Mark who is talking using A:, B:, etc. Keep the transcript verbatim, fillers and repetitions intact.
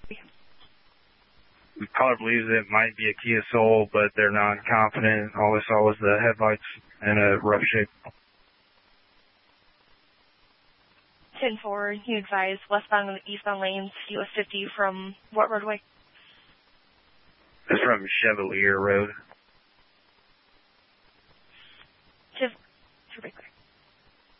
A: The caller believes it might be a Kia Soul, but they're not confident. All they saw was the headlights in a rough shape.
B: ten four, you advise westbound and eastbound lanes, U S fifty from what roadway?
A: It's from Chevalier Road.